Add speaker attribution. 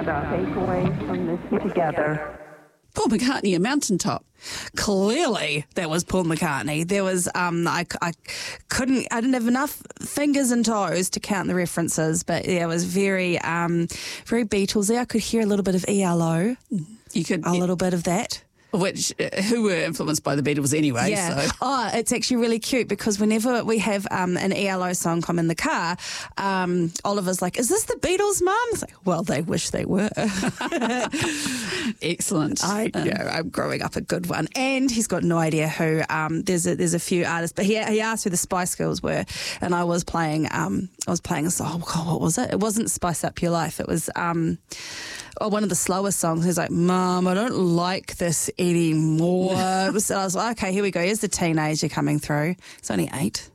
Speaker 1: takeaway from this together.
Speaker 2: Paul McCartney, A Mountaintop. Clearly, that was Paul McCartney. There was, I didn't have enough fingers and toes to count the references, but yeah, it was very Beatlesy. I could hear a little bit of ELO. You could
Speaker 1: a little bit of that.
Speaker 2: Who were influenced by the Beatles anyway.
Speaker 1: Yeah.
Speaker 2: So.
Speaker 1: Oh, it's actually really cute because whenever we have an ELO song come in the car, Oliver's like, "Is this the Beatles, Mum?" It's like, well, they wish they were.
Speaker 2: Excellent.
Speaker 1: I'm growing up a good one. And he's got no idea who. There's a few artists, but he asked who the Spice Girls were, and I was playing a song. Oh God, what was it? It wasn't Spice Up Your Life. It was one of the slower songs. He's like, "Mum, I don't like this anymore." So I was like, okay, here we go. Here's the teenager coming through. It's only 8.